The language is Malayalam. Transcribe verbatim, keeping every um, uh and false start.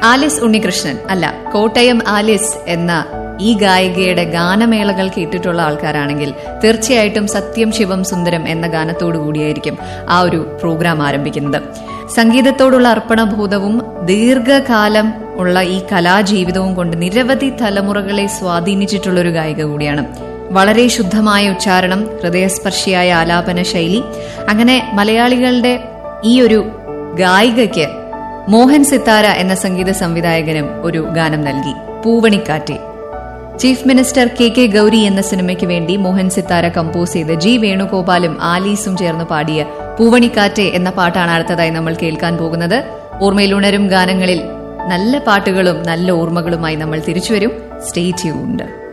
ആലിസ് ഉണ്ണികൃഷ്ണൻ അല്ല, കോട്ടയം ആലിസ് എന്ന ഈ ഗായികയുടെ ഗാനമേളകൾ കേട്ടിട്ടുള്ള ആൾക്കാരാണെങ്കിൽ തീർച്ചയായിട്ടും സത്യം ശിവം സുന്ദരം എന്ന ഗാനത്തോടു കൂടിയായിരിക്കും ആ ഒരു പ്രോഗ്രാം ആരംഭിക്കുന്നത്. സംഗീതത്തോടുള്ള അർപ്പണബോധവും ദീർഘകാലം ഉള്ള ഈ കലാജീവിതവും കൊണ്ട് നിരവധി തലമുറകളെ സ്വാധീനിച്ചിട്ടുള്ള ഒരു ഗായിക കൂടിയാണ്. വളരെ ശുദ്ധമായ ഉച്ചാരണം, ഹൃദയസ്പർശിയായ ആലാപന ശൈലി, അങ്ങനെ മലയാളികളുടെ ഈ ഒരു ഗായികയ്ക്ക് മോഹൻ സിത്താര എന്ന സംഗീത സംവിധായകനും ഒരു ഗാനം നൽകി, പൂവണിക്കാറ്റെ. Chief minister K K Gauri എന്ന സിനിമയ്ക്ക് വേണ്ടി മോഹൻ സിത്താര കമ്പോസ് ചെയ്ത് ജി വേണുഗോപാലും ആലീസും ചേർന്ന് പാടിയ പൂവണിക്കാറ്റെ എന്ന പാട്ടാണ് അടുത്തതായി നമ്മൾ കേൾക്കാൻ പോകുന്നത്. ഓർമ്മയിലുണരും ഗാനങ്ങളിൽ നല്ല പാട്ടുകളും നല്ല ഓർമ്മകളുമായി നമ്മൾ തിരിച്ചുവരും. Stay tuned.